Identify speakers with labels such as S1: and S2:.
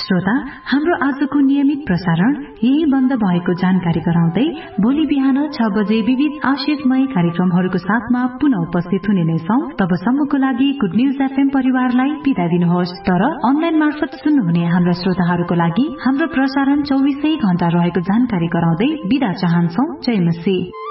S1: श्रोता, हाम्रो आजको नियमित प्रसारण यही बन्द भएको जानकारी गराउँदै भोलि बिहान 6 बजे विविध आशिषमय कार्यक्रमहरूको साथमा पुनः उपस्थित हुने नै छौं। तबसम्मको लागि गुड न्यूज एफएम परिवारलाई बिदा दिनुहोस्। तर अनलाइन मार्फत सुन्नुहुने हाम्रा श्रोताहरूको लागि हाम्रो प्रसारण 24 घण्टा रहेको जानकारी गराउँदै बिदा चाहन्छौं। जय मसी।